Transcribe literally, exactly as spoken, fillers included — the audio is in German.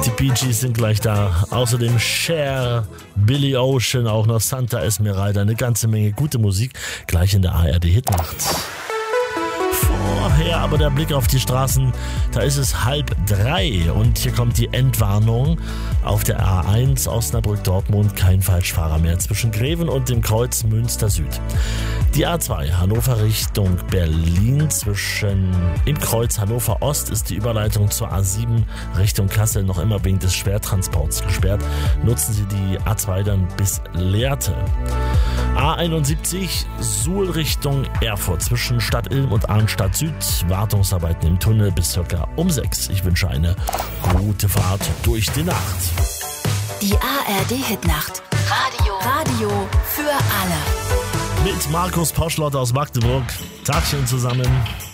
Die Bee Gees sind gleich da. Außerdem Cher, Billy Ocean, auch noch Santa Esmeralda. Eine ganze Menge gute Musik gleich in der A R D-Hitnacht. Vorher aber der Blick auf die Straßen, da ist es halb drei und hier kommt die Endwarnung. Auf der A eins Osnabrück-Dortmund kein Falschfahrer mehr zwischen Greven und dem Kreuz Münster Süd. Die A zwei Hannover Richtung Berlin zwischen im Kreuz Hannover Ost ist die Überleitung zur A sieben Richtung Kassel noch immer wegen des Schwertransports gesperrt. Nutzen Sie die A zwei dann bis Lehrte. A einundsiebzig Suhl Richtung Erfurt zwischen Stadt Ilm und Arnstadt Süd. Wartungsarbeiten im Tunnel bis circa um sechs. Ich wünsche eine gute Fahrt durch die Nacht. Die A R D-Hitnacht. Radio. Radio für alle. Mit Markus Poschlott aus Magdeburg. Tagchen zusammen.